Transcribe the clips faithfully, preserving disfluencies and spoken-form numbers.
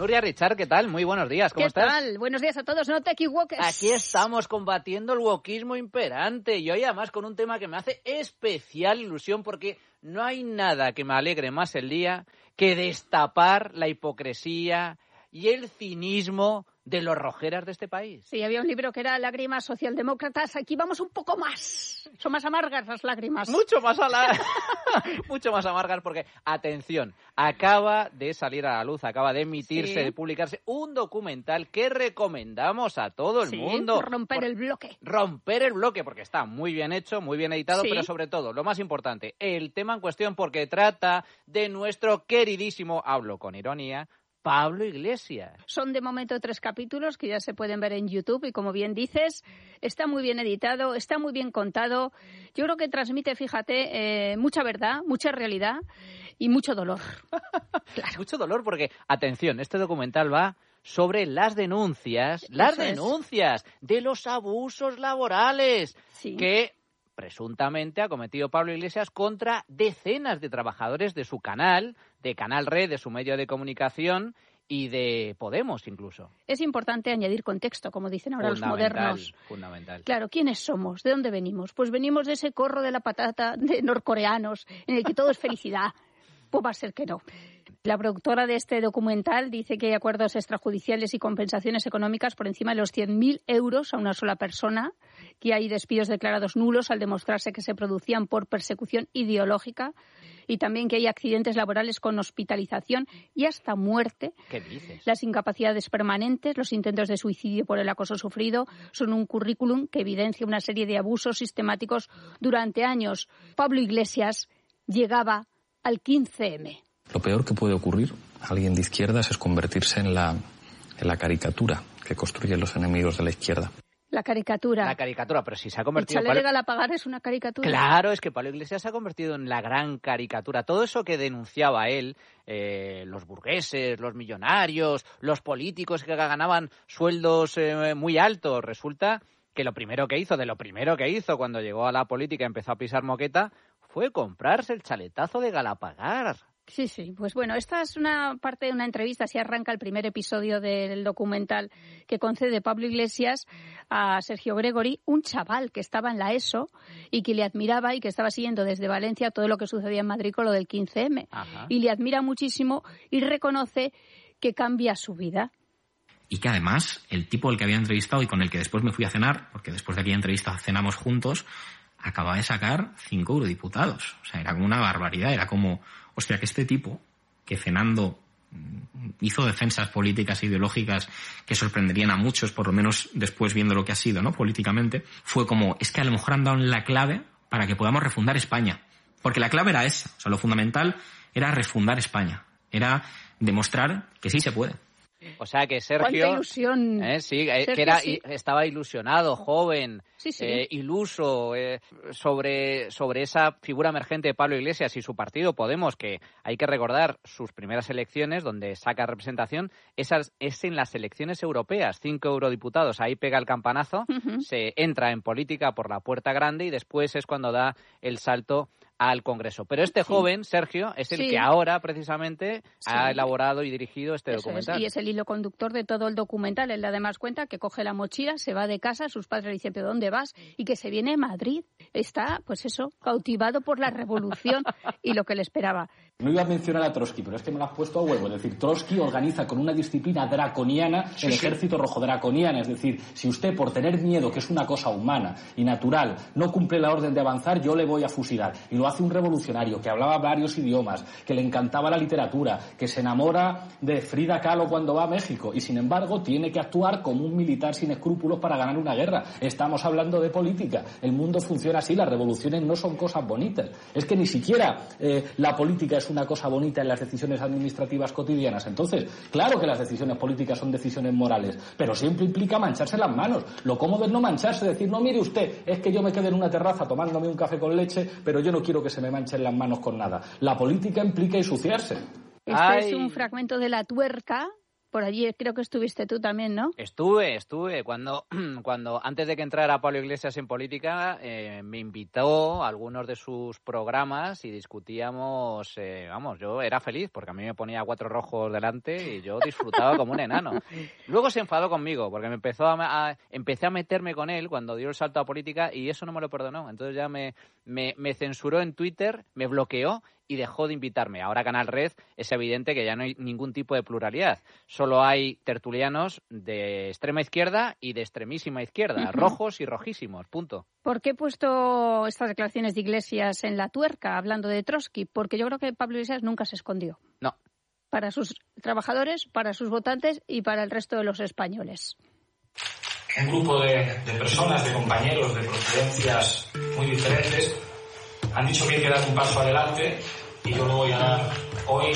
Nuria Richard, ¿qué tal? Muy buenos días, ¿cómo ¿Qué estás? ¿Qué tal? Buenos días a todos, no te equivoques. Aquí estamos combatiendo el wokismo imperante y hoy además con un tema que me hace especial ilusión porque no hay nada que me alegre más el día que destapar la hipocresía y el cinismo de los rojeras de este país. Sí, había un libro que era Lágrimas socialdemócratas. Aquí vamos un poco más. Son más amargas las lágrimas. Mucho más a la... Mucho más amargas porque, atención, acaba de salir a la luz, acaba de emitirse, sí. de publicarse un documental que recomendamos a todo el sí, mundo. Romper por... el bloque. Romper el bloque, porque está muy bien hecho, muy bien editado, sí. pero sobre todo, lo más importante, el tema en cuestión porque trata de nuestro queridísimo, hablo con ironía, Pablo Iglesias. Son de momento tres capítulos que ya se pueden ver en YouTube y como bien dices, está muy bien editado, está muy bien contado. Yo creo que transmite, fíjate, eh, mucha verdad, mucha realidad y mucho dolor. Claro. Mucho dolor porque, atención, este documental va sobre las denuncias, Eso las es. denuncias de los abusos laborales sí. que presuntamente ha cometido Pablo Iglesias contra decenas de trabajadores de su canal, de Canal Red, de su medio de comunicación y de Podemos incluso. Es importante añadir contexto, como dicen ahora los modernos. Fundamental. Claro, ¿quiénes somos? ¿De dónde venimos? Pues venimos de ese corro de la patata de norcoreanos, en el que todo es felicidad. Pues va a ser que no. La productora de este documental dice que hay acuerdos extrajudiciales y compensaciones económicas por encima de los cien mil euros a una sola persona, que hay despidos declarados nulos al demostrarse que se producían por persecución ideológica y también que hay accidentes laborales con hospitalización y hasta muerte. ¿Qué dices? Las incapacidades permanentes, los intentos de suicidio por el acoso sufrido son un currículum que evidencia una serie de abusos sistemáticos durante años. Pablo Iglesias llegaba al quince eme. Lo peor que puede ocurrir a alguien de izquierdas es convertirse en la, en la caricatura que construyen los enemigos de la izquierda. La caricatura. La caricatura, pero si se ha convertido... El chalet de Galapagar es una caricatura. Claro, es que Pablo Iglesias se ha convertido en la gran caricatura. Todo eso que denunciaba él, eh, los burgueses, los millonarios, los políticos que ganaban sueldos eh, muy altos, resulta que lo primero que hizo, de lo primero que hizo cuando llegó a la política y empezó a pisar moqueta, fue comprarse el chaletazo de Galapagar. Sí, sí. Pues bueno, esta es una parte de una entrevista, así arranca el primer episodio del documental que concede Pablo Iglesias a Sergio Gregory, un chaval que estaba en la ESO y que le admiraba y que estaba siguiendo desde Valencia todo lo que sucedía en Madrid con lo del quince eme. Ajá. Y le admira muchísimo y reconoce que cambia su vida. Y que además, el tipo al que había entrevistado y con el que después me fui a cenar, porque después de aquella entrevista cenamos juntos, acababa de sacar cinco eurodiputados. O sea, era como una barbaridad, era como... Hostia, que este tipo, que cenando hizo defensas políticas e ideológicas que sorprenderían a muchos, por lo menos después viendo lo que ha sido, ¿no? Políticamente, fue como, es que a lo mejor han dado la clave para que podamos refundar España. Porque la clave era esa. O sea, lo fundamental era refundar España. Era demostrar que sí se puede. O sea que Sergio... ¡Cuánta ilusión! Eh, sí, eh, Sergio, que era, sí. estaba ilusionado, joven, sí, sí. Eh, iluso, eh, sobre, sobre esa figura emergente de Pablo Iglesias y su partido Podemos, que hay que recordar sus primeras elecciones, donde saca representación, esas, es en las elecciones europeas, cinco eurodiputados, ahí pega el campanazo, uh-huh. se entra en política por la puerta grande y después es cuando da el salto al Congreso. Pero este sí. joven, Sergio, es el sí. que ahora precisamente sí. ha elaborado y dirigido este Eso documental. Es. Y es el hilo conductor de todo el documental. Él además cuenta que coge la mochila, se va de casa, sus padres le dicen, ¿pero dónde vas? Y que se viene a Madrid. Está, pues eso, cautivado por la revolución y lo que le esperaba. No iba a mencionar a Trotsky, pero es que me lo has puesto a huevo. Es decir, Trotsky organiza con una disciplina draconiana el sí, ejército sí. rojo draconiana. Es decir, si usted por tener miedo, que es una cosa humana y natural, no cumple la orden de avanzar, yo le voy a fusilar. Y lo hace un revolucionario que hablaba varios idiomas, que le encantaba la literatura, que se enamora de Frida Kahlo cuando va a México y sin embargo tiene que actuar como un militar sin escrúpulos para ganar una guerra. Estamos hablando de política. El mundo funciona así, las revoluciones no son cosas bonitas. Es que ni siquiera eh, la política es una cosa bonita en las decisiones administrativas cotidianas. Entonces, claro que las decisiones políticas son decisiones morales, pero siempre implica mancharse las manos. Lo cómodo es no mancharse, decir, no, mire usted, es que yo me quedo en una terraza tomándome un café con leche, pero yo no quiero que se me manchen las manos con nada. La política implica ensuciarse. Este Ay. es un fragmento de La Tuerca, por allí. Creo que estuviste tú también, ¿no? Estuve, estuve. Cuando, cuando antes de que entrara Pablo Iglesias en política, eh, me invitó a algunos de sus programas y discutíamos, eh, vamos, yo era feliz porque a mí me ponía cuatro rojos delante y yo disfrutaba como un enano. Luego se enfadó conmigo porque me empezó a, a, empecé a meterme con él cuando dio el salto a política y eso no me lo perdonó. Entonces ya me, me, me censuró en Twitter, me bloqueó y dejó de invitarme. Ahora Canal Red es evidente que ya no hay ningún tipo de pluralidad. Solo hay tertulianos de extrema izquierda y de extremísima izquierda, rojos y rojísimos, punto. ¿Por qué he puesto estas declaraciones de Iglesias en la tuerca, hablando de Trotsky? Porque yo creo que Pablo Iglesias nunca se escondió. No. Para sus trabajadores, para sus votantes y para el resto de los españoles. Un grupo de, de personas, de compañeros de procedencias muy diferentes han dicho que hay que dar un paso adelante y yo lo voy a dar hoy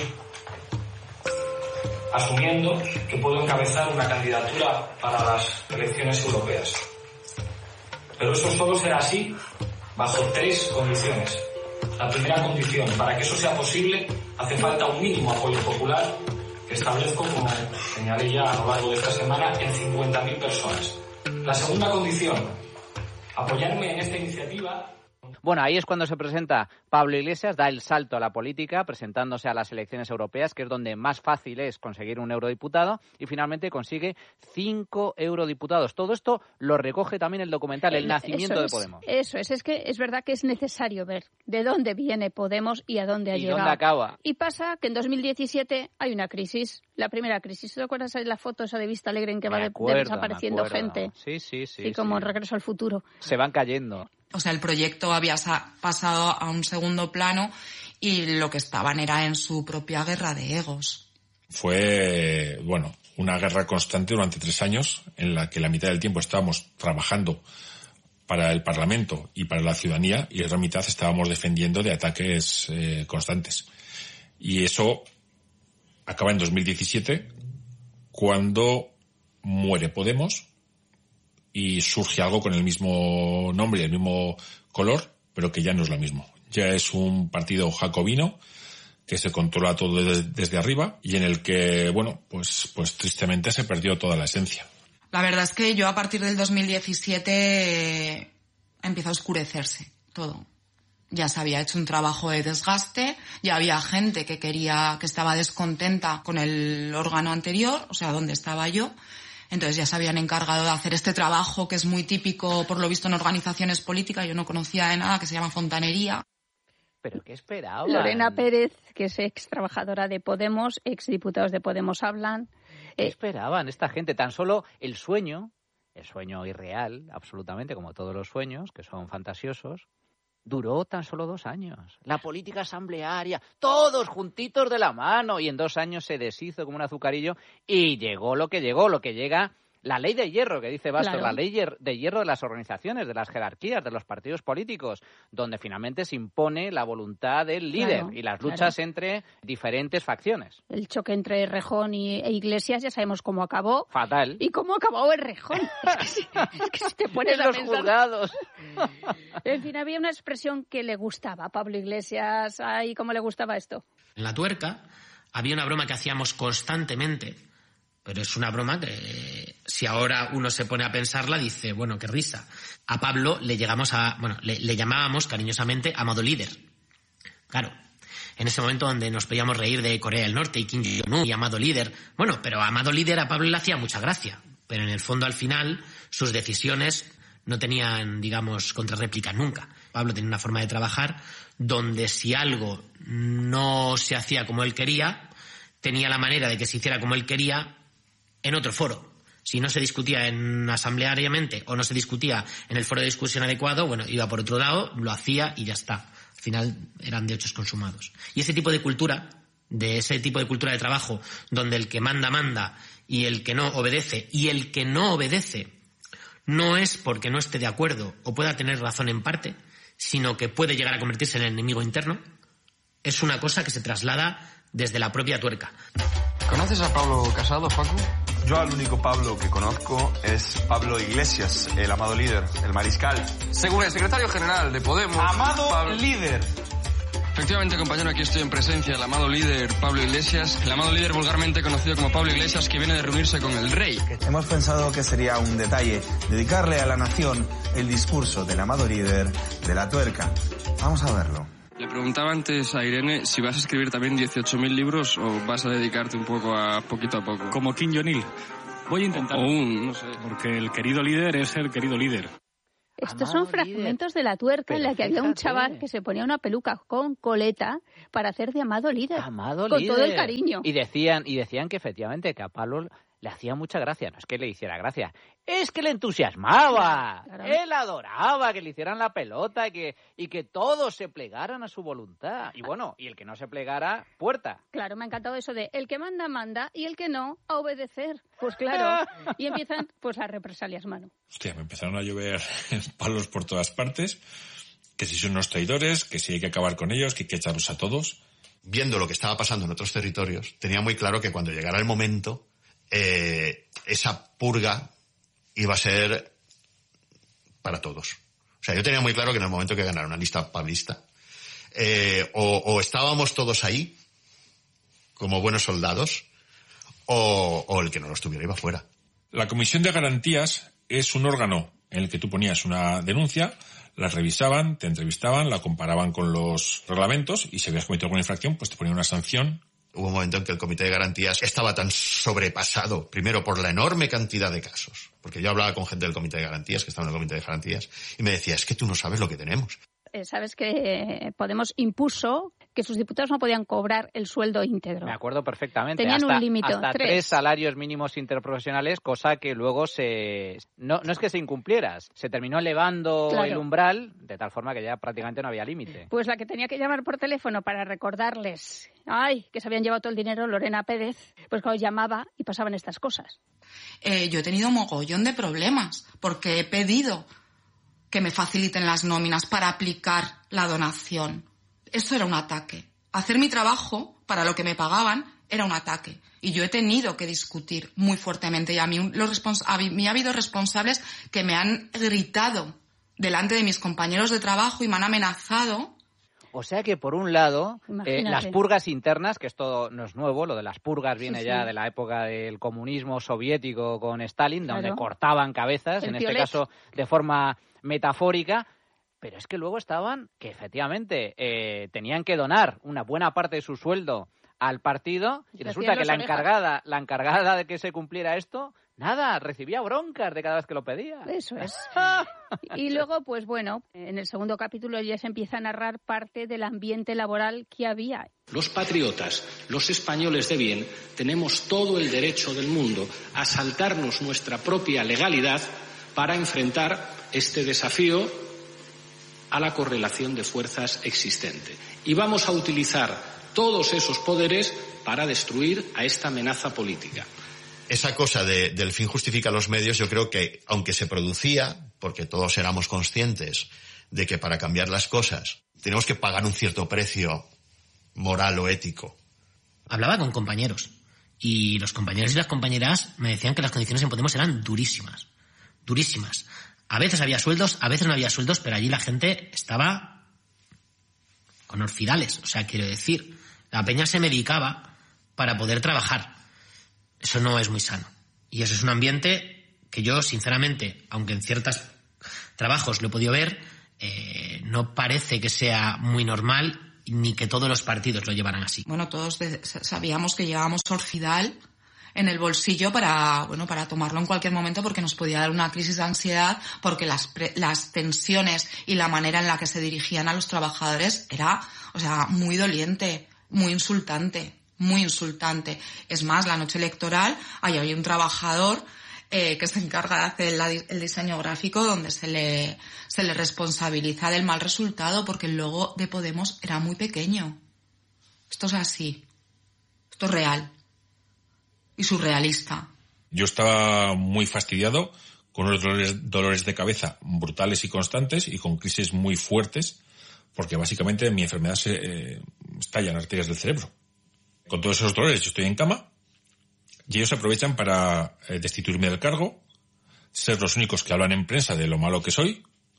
asumiendo que puedo encabezar una candidatura para las elecciones europeas. Pero eso solo será así bajo tres condiciones. La primera condición, para que eso sea posible, hace falta un mínimo apoyo popular que establezco, como señalé ya a lo largo de esta semana, en cincuenta mil personas. La segunda condición, apoyarme en esta iniciativa. Bueno, ahí es cuando se presenta Pablo Iglesias, da el salto a la política, presentándose a las elecciones europeas, que es donde más fácil es conseguir un eurodiputado, y finalmente consigue cinco eurodiputados. Todo esto lo recoge también el documental El nacimiento eso de es, Podemos. Eso es, es que es verdad que es necesario ver de dónde viene Podemos y a dónde ha ¿Y llegado. dónde acaba? Y pasa que en dos mil diecisiete hay una crisis, la primera crisis. ¿Te acuerdas de la foto esa de Vista Alegre en que Me va acuerdo, de, desapareciendo me acuerdo. gente? Sí, sí, sí. Y como sí. Regreso al Futuro. Se van cayendo. O sea, el proyecto había pasado a un segundo plano y lo que estaban era en su propia guerra de egos. Fue, bueno, una guerra constante durante tres años en la que la mitad del tiempo estábamos trabajando para el Parlamento y para la ciudadanía y la otra mitad estábamos defendiendo de ataques eh, constantes. Y eso acaba en dos mil diecisiete cuando muere Podemos y surge algo con el mismo nombre y el mismo color, pero que ya no es lo mismo. Ya es un partido jacobino que se controla todo desde, desde arriba y en el que, bueno, pues, pues tristemente se perdió toda la esencia. La verdad es que yo a partir del dos mil diecisiete eh, empieza a oscurecerse todo. Ya se había hecho un trabajo de desgaste, ya había gente que quería, que estaba descontenta con el órgano anterior, o sea, donde estaba yo. Entonces ya se habían encargado de hacer este trabajo que es muy típico, por lo visto, en organizaciones políticas. Yo no conocía de nada, que se llama fontanería. ¿Pero qué esperaban? Lorena Pérez, que es ex trabajadora de Podemos, ex diputados de Podemos hablan. ¿Qué eh, esperaban esta gente? Tan solo el sueño, el sueño irreal, absolutamente, como todos los sueños, que son fantasiosos, duró tan solo dos años. La política asamblearia, todos juntitos de la mano, y en dos años se deshizo como un azucarillo y llegó lo que llegó, lo que llega, la ley de hierro, que dice Bastos, claro. La ley de hierro de las organizaciones, de las jerarquías, de los partidos políticos, donde finalmente se impone la voluntad del líder claro, y las luchas claro. entre diferentes facciones. El choque entre Errejón y, e Iglesias ya sabemos cómo acabó. Fatal. ¿Y cómo acabó Errejón? Es que, si, es que si te pones en los juzgados. En fin, había una expresión que le gustaba a Pablo Iglesias. Ay, ¿cómo le gustaba esto? En la tuerca había una broma que hacíamos constantemente, pero es una broma que, si ahora uno se pone a pensarla, dice, bueno, qué risa. A Pablo le llegamos a, bueno, le, le llamábamos cariñosamente Amado Líder. Claro, en ese momento donde nos podíamos reír de Corea del Norte y Kim Jong-un y Amado Líder. Bueno, pero Amado Líder a Pablo le hacía mucha gracia. Pero en el fondo, al final, sus decisiones no tenían, digamos, contrarréplica nunca. Pablo tenía una forma de trabajar donde si algo no se hacía como él quería, tenía la manera de que se hiciera como él quería en otro foro. Si no se discutía en asambleariamente o no se discutía en el foro de discusión adecuado, bueno, iba por otro lado, lo hacía y ya está. Al final eran de hechos consumados. Y ese tipo de cultura, de ese tipo de cultura de trabajo, donde el que manda, manda, y el que no obedece, y el que no obedece no es porque no esté de acuerdo o pueda tener razón en parte, sino que puede llegar a convertirse en el enemigo interno, es una cosa que se traslada desde la propia tuerca. ¿Conoces a Pablo Casado, Paco? Yo al único Pablo que conozco es Pablo Iglesias, el Amado Líder, el mariscal. Según el secretario general de Podemos... ¡Amado Pablo... Líder! Efectivamente, compañero, aquí estoy en presencia del amado líder Pablo Iglesias, el amado líder vulgarmente conocido como Pablo Iglesias, que viene de reunirse con el rey. Hemos pensado que sería un detalle dedicarle a la nación el discurso del amado líder de la tuerca. Vamos a verlo. Le preguntaba antes a Irene si vas a escribir también dieciocho mil libros o vas a dedicarte un poco a poquito a poco. Como Kim Jong-il. Voy a intentar. O un, no sé. Porque el querido líder es el querido líder. Estos son fragmentos de la tuerca en la que había un chaval que se ponía una peluca con coleta para hacer de amado líder. Amado con líder. todo el cariño. Y decían, y decían que efectivamente que a Pablo le hacía mucha gracia. No es que le hiciera gracia, es que le entusiasmaba. Claro. Él adoraba que le hicieran la pelota y que, y que todos se plegaran a su voluntad. Y bueno, y el que no se plegara, puerta. Claro, me ha encantado eso de el que manda, manda y el que no, a obedecer. Pues claro, y empiezan pues las represalias, Manu. Hostia, me empezaron a llover palos por todas partes, que si son unos traidores, que si hay que acabar con ellos, que hay que echarlos a todos. Viendo lo que estaba pasando en otros territorios, tenía muy claro que cuando llegara el momento, eh, esa purga iba a ser para todos. O sea, yo tenía muy claro que en el momento que ganara una lista pablista, eh, o, o estábamos todos ahí, como buenos soldados, o, o el que no lo estuviera iba fuera. La Comisión de Garantías es un órgano en el que tú ponías una denuncia, la revisaban, te entrevistaban, la comparaban con los reglamentos y si habías cometido alguna infracción, pues te ponían una sanción. Hubo un momento en que el Comité de Garantías estaba tan sobrepasado, primero por la enorme cantidad de casos, porque yo hablaba con gente del Comité de Garantías, que estaba en el Comité de Garantías, y me decía, es que tú no sabes lo que tenemos. Eh, Sabes que Podemos impuso que sus diputados no podían cobrar el sueldo íntegro. Me acuerdo perfectamente. Tenían hasta, un límite, hasta tres. tres salarios mínimos interprofesionales, cosa que luego se... No, no es que se incumpliera, se terminó elevando Claro. el umbral, de tal forma que ya prácticamente no había límite. Pues la que tenía que llamar por teléfono para recordarles, ay, que se habían llevado todo el dinero, Lorena Pérez, pues cuando llamaba y pasaban estas cosas. Eh, yo he tenido mogollón de problemas porque he pedido que me faciliten las nóminas para aplicar la donación. Eso era un ataque. Hacer mi trabajo para lo que me pagaban era un ataque. Y yo he tenido que discutir muy fuertemente. Y a mí, los respons- a mí ha habido responsables que me han gritado delante de mis compañeros de trabajo y me han amenazado. O sea que, por un lado, eh, Imagínate. las purgas internas, que esto no es nuevo, lo de las purgas viene Sí, ya sí. de la época del comunismo soviético con Stalin, donde Claro. cortaban cabezas, El en este piolet. caso de forma metafórica, pero es que luego estaban que efectivamente eh, tenían que donar una buena parte de su sueldo al partido y Se resulta hacían que las la orejas. encargada, la encargada de que se cumpliera esto, nada, recibía broncas de cada vez que lo pedía. Eso es. Y luego, pues bueno, en el segundo capítulo ya se empieza a narrar parte del ambiente laboral que había. Los patriotas, los españoles de bien, tenemos todo el derecho del mundo a saltarnos nuestra propia legalidad para enfrentar este desafío a la correlación de fuerzas existente. Y vamos a utilizar todos esos poderes para destruir a esta amenaza política. Esa cosa de, del fin justifica los medios, yo creo que, aunque se producía, porque todos éramos conscientes de que para cambiar las cosas tenemos que pagar un cierto precio moral o ético. Hablaba con compañeros y los compañeros y las compañeras me decían que las condiciones en Podemos eran durísimas, durísimas. A veces había sueldos, a veces no había sueldos, pero allí la gente estaba con orfidales. O sea, quiero decir, la peña se medicaba para poder trabajar. Eso no es muy sano. Y eso es un ambiente que yo, sinceramente, aunque en ciertos trabajos lo he podido ver, eh, no parece que sea muy normal ni que todos los partidos lo llevaran así. Bueno, todos de- sabíamos que llevábamos Orfidal en el bolsillo para, bueno, para tomarlo en cualquier momento porque nos podía dar una crisis de ansiedad, porque las, pre- las tensiones y la manera en la que se dirigían a los trabajadores era, o sea, muy doliente, muy insultante, muy insultante. Es más, la noche electoral, ahí había un trabajador eh, que se encarga de hacer la di- el diseño gráfico donde se le, se le responsabiliza del mal resultado porque el logo de Podemos era muy pequeño. Esto es así. Esto es real. Y surrealista. Yo estaba muy fastidiado, con unos dolores, dolores de cabeza brutales y constantes y con crisis muy fuertes, porque básicamente mi enfermedad se eh, estalla en arterias del cerebro. Con todos esos dolores yo estoy en cama y ellos aprovechan para eh, destituirme del cargo, ser los únicos que hablan en prensa de lo malo que soy.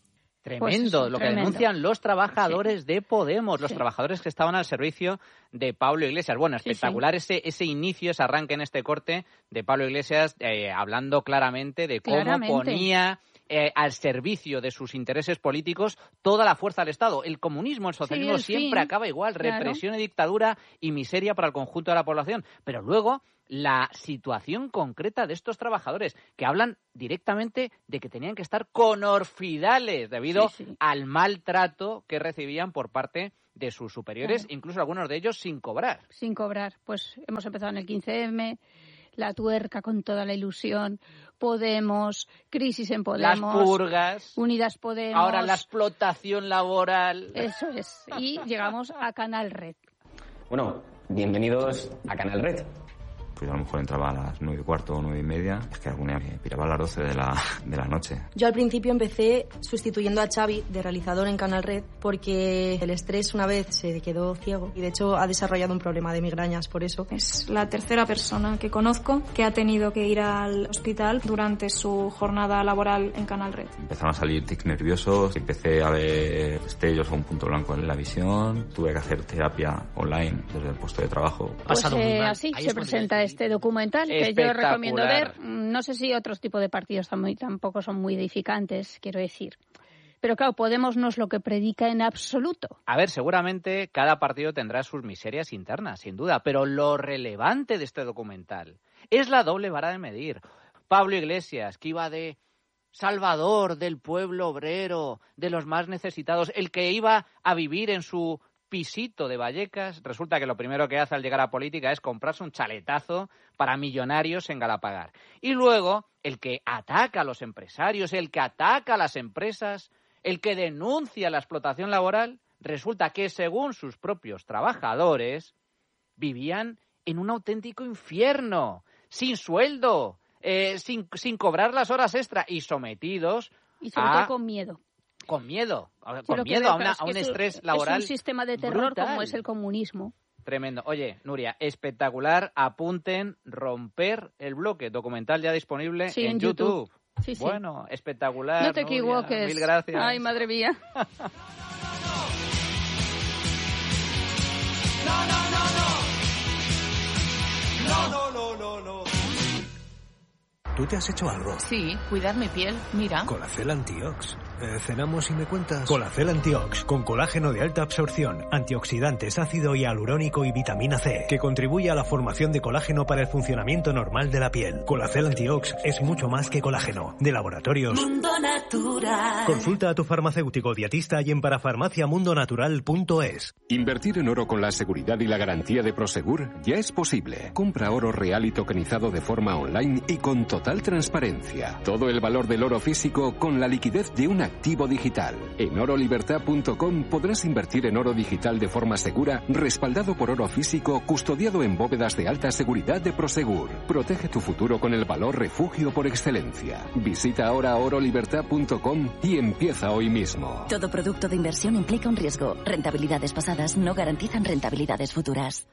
Tremendo, Pues eso, lo tremendo. que denuncian los trabajadores sí. de Podemos, los sí. trabajadores que estaban al servicio de Pablo Iglesias. Bueno, espectacular sí, sí. Ese, ese inicio, ese arranque en este corte de Pablo Iglesias, eh, hablando claramente de cómo claramente. ponía eh, al servicio de sus intereses políticos toda la fuerza del Estado. El comunismo, el socialismo sí, el siempre fin. acaba igual, claro. represión y dictadura y miseria para el conjunto de la población. Pero luego la situación concreta de estos trabajadores, que hablan directamente de que tenían que estar con orfidales debido sí, sí. al maltrato que recibían por parte de sus superiores, claro. incluso algunos de ellos sin cobrar. Sin cobrar. Pues hemos empezado en el quince eme, la tuerca con toda la ilusión, Podemos, crisis en Podemos, las purgas, Unidas Podemos, ahora la explotación laboral. Eso es. Y llegamos a Canal Red. Bueno, bienvenidos a Canal Red. Pues a lo mejor entraba a las nueve y cuarto o nueve y media. Es que alguna me piraba a las doce de la, de la noche. Yo al principio empecé sustituyendo a Xavi de realizador en Canal Red porque el estrés una vez se quedó ciego y de hecho ha desarrollado un problema de migrañas por eso. Es la tercera persona que conozco que ha tenido que ir al hospital durante su jornada laboral en Canal Red. Empezaron a salir tics nerviosos, empecé a ver destellos o un punto blanco en la visión, tuve que hacer terapia online desde el puesto de trabajo. Pues eh, así Ahí se presenta este documental que yo recomiendo ver. No sé si otros tipos de partidos también, tampoco son muy edificantes, quiero decir. Pero claro, Podemos no es lo que predica en absoluto. A ver, seguramente cada partido tendrá sus miserias internas, sin duda, pero lo relevante de este documental es la doble vara de medir. Pablo Iglesias, que iba de salvador del pueblo obrero, de los más necesitados, el que iba a vivir en su pisito de Vallecas, resulta que lo primero que hace al llegar a política es comprarse un chaletazo para millonarios en Galapagar. Y luego, el que ataca a los empresarios, el que ataca a las empresas, el que denuncia la explotación laboral, resulta que, según sus propios trabajadores, vivían en un auténtico infierno, sin sueldo, eh, sin, sin cobrar las horas extra y sometidos y sobre a... todo con miedo. Con miedo, con miedo a, una, a un estrés es, laboral. Es un sistema de terror brutal. Como es el comunismo. Tremendo. Oye, Nuria, espectacular. Apunten, Romper el bloque. Documental ya disponible sí, en, en YouTube. YouTube. Sí, sí. Bueno, espectacular. No te Nuria, equivoques. Mil gracias. Ay, madre mía. No, no, no, no. No, no, no, no, no. ¿Tú te has hecho algo? Sí, cuidar mi piel. Mira. Colacel Antiox. Eh, ¿Cenamos y me cuentas? Colacel Antiox, con colágeno de alta absorción, antioxidantes, ácido hialurónico y vitamina C, que contribuye a la formación de colágeno para el funcionamiento normal de la piel. Colacel Antiox es mucho más que colágeno. De Laboratorios Mundo Natural. Consulta a tu farmacéutico dietista y en parafarmacia mundo natural punto es. Invertir en oro con la seguridad y la garantía de Prosegur ya es posible. Compra oro real y tokenizado de forma online y con total transparencia. Todo el valor del oro físico con la liquidez de un activo digital. En oro libertad punto com podrás invertir en oro digital de forma segura, respaldado por oro físico, custodiado en bóvedas de alta seguridad de Prosegur. Protege tu futuro con el valor refugio por excelencia. Visita ahora oro libertad punto com y empieza hoy mismo. Todo producto de inversión implica un riesgo. Rentabilidades pasadas no garantizan rentabilidades futuras.